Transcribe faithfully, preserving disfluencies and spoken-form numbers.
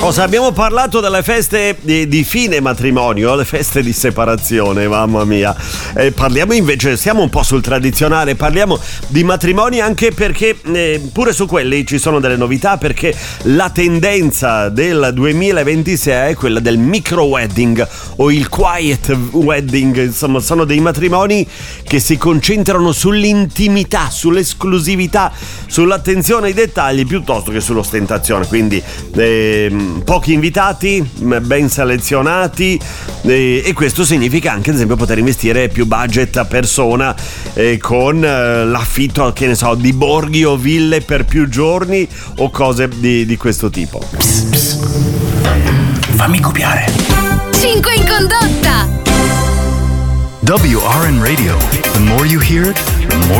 Cosa abbiamo parlato delle feste di, di fine matrimonio, le feste di separazione, mamma mia. Eh, parliamo invece, siamo un po' sul tradizionale, parliamo di matrimoni anche perché eh, pure su quelli ci sono delle novità, perché la tendenza del duemilaventisei è quella del micro wedding o il quiet wedding, insomma sono dei matrimoni che si concentrano sull'intimità, sull'esclusività, sull'attenzione ai dettagli piuttosto che sull'ostentazione, quindi eh, pochi invitati, ben selezionati, eh, e questo significa anche ad esempio poter investire più budget a persona eh, con eh, l'affitto, che ne so, di borghi o ville per più giorni o cose di, di questo tipo. Psst, psst. Fammi copiare. Cinque in condotta. W R N Radio. The more you hear it, the more